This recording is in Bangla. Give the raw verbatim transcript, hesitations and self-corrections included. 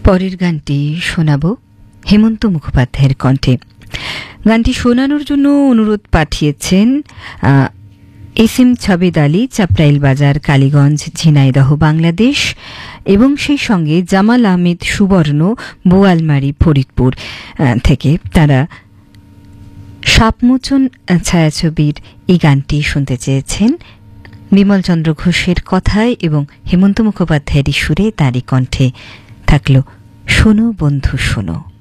পরের গানটি শোনাব হেমন্ত মুখোপাধ্যায়ের কণ্ঠে। গানটি শোনানোর জন্য অনুরোধ পাঠিয়েছেন এস এম ছবেদ আলী, চাপরাইল বাজার, কালীগঞ্জ, ঝিনাইদহ, বাংলাদেশ, এবং সেই সঙ্গে জামাল আহমেদ সুবর্ণ, বোয়ালমারি, ফরিদপুর থেকে। তারা সাপমোচন ছায়াছবির এই গানটি শুনতে চেয়েছেন। বিমল চন্দ্র ঘোষের কথায় এবং হেমন্ত মুখোপাধ্যায়ের সুরে তারই কণ্ঠে থাকলো শোনো বন্ধু শোনো।